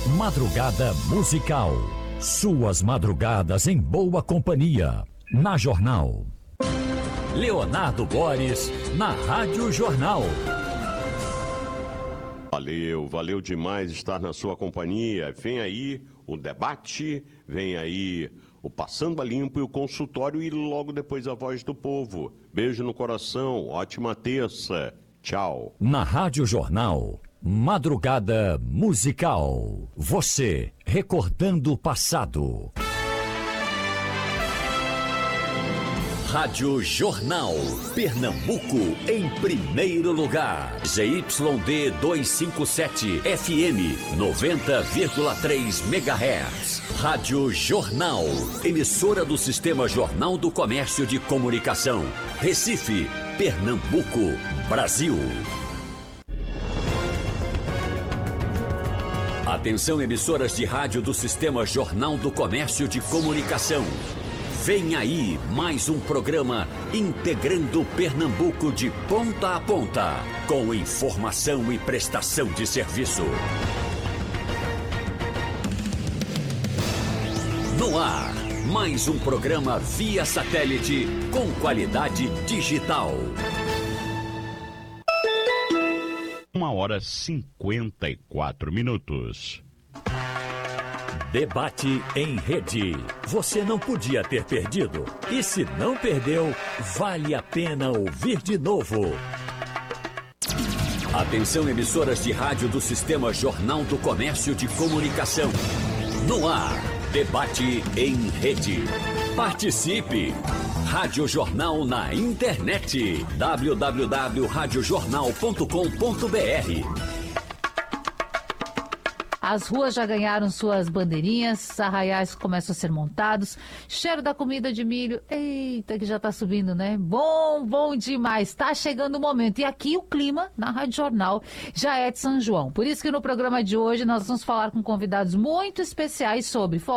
Madrugada Musical. Suas madrugadas em boa companhia. Na Jornal. Leonardo Boris, na Rádio Jornal. Valeu demais estar na sua companhia. Vem aí o debate, vem aí o Passando a Limpo e o consultório e logo depois a Voz do Povo. Beijo no coração, ótima terça. Tchau. Na Rádio Jornal, Madrugada Musical. Você recordando o passado. Rádio Jornal, Pernambuco em primeiro lugar. ZYD 257 FM 90,3 MHz. Rádio Jornal, emissora do Sistema Jornal do Comércio de Comunicação. Recife, Pernambuco, Brasil. Atenção, emissoras de rádio do Sistema Jornal do Comércio de Comunicação. Vem aí mais um programa integrando Pernambuco de ponta a ponta, com informação e prestação de serviço. No ar, mais um programa via satélite com qualidade digital. 1h54. Debate em rede. Você não podia ter perdido. E se não perdeu, vale a pena ouvir de novo. Atenção, emissoras de rádio do Sistema Jornal do Comércio de Comunicação. No ar, debate em rede. Participe! Rádio Jornal na internet. www.radiojornal.com.br. As ruas já ganharam suas bandeirinhas, arraiais começam a ser montados, cheiro da comida de milho, eita, que já tá subindo, né? Bom demais, tá chegando o momento. E aqui o clima, na Rádio Jornal, já é de São João. Por isso que no programa de hoje nós vamos falar com convidados muito especiais sobre